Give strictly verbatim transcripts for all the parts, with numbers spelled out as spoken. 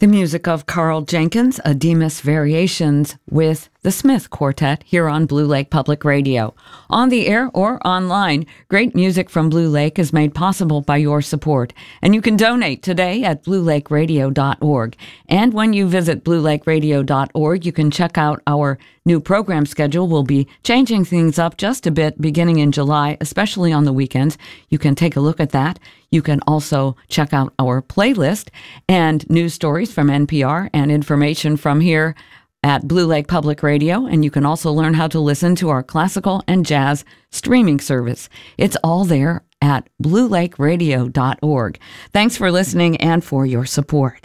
The music of Carl Jenkins, Ademus Variations with the Smith Quartet here on Blue Lake Public Radio. On the air or online, great music from Blue Lake is made possible by your support. And you can donate today at blue lake radio dot org. And when you visit blue lake radio dot org, you can check out our new program schedule. We'll be changing things up just a bit beginning in July, especially on the weekends. You can take a look at that. You can also check out our playlist and news stories from N P R and information from here at Blue Lake Public Radio, and you can also learn how to listen to our classical and jazz streaming service. It's all there at blue lake radio dot org. Thanks for listening and for your support.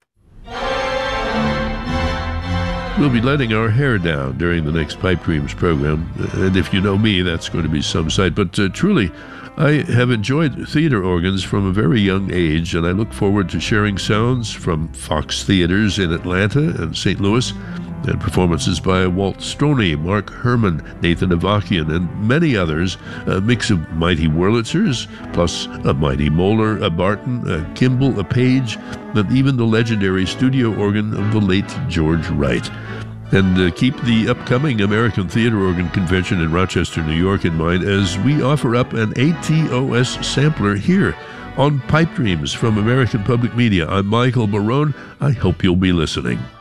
We'll be letting our hair down during the next Pipe Dreams program, and if you know me, that's going to be some sight. But uh, truly, I have enjoyed theater organs from a very young age, and I look forward to sharing sounds from Fox Theaters in Atlanta and Saint Louis, and performances by Walt Stoney, Mark Herman, Nathan Avakian, and many others, a mix of mighty Wurlitzers, plus a mighty Moeller, a Barton, a Kimball, a Page, and even the legendary studio organ of the late George Wright. And uh, keep the upcoming American Theater Organ Convention in Rochester, New York in mind as we offer up an A T O S sampler here on Pipe Dreams from American Public Media. I'm Michael Barone. I hope you'll be listening.